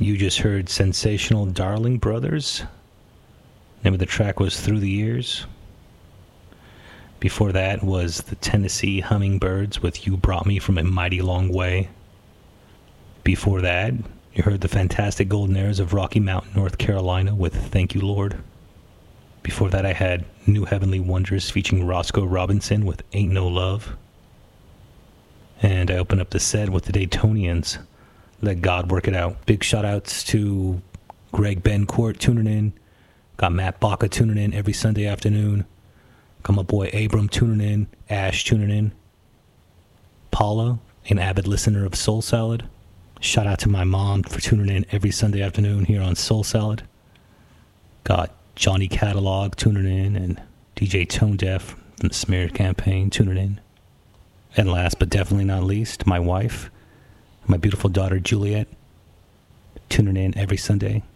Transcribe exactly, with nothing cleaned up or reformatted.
You just heard Sensational Darling Brothers. Name of the track was Through the Years. Before that was the Tennessee Hummingbirds with You Brought Me From a Mighty Long Way. Before that, you heard the fantastic Golden Airs of Rocky Mountain, North Carolina with Thank You, Lord. Before that, I had New Heavenly Wonders featuring Roscoe Robinson with Ain't No Love. And I opened up the set with the Daytonians, Let God Work It Out. Big shout outs to Greg Bencourt tuning in. Got Matt Baca tuning in every Sunday afternoon. Got my boy Abram tuning in. Ash tuning in. Paula, an avid listener of Soul Salad. Shout out to my mom for tuning in every Sunday afternoon here on Soul Salad. Got Johnny Catalog tuning in and D J Tone Deaf from the Smeared Campaign tuning in. And last but definitely not least, my wife, my beautiful daughter Juliet, tuning in every Sunday.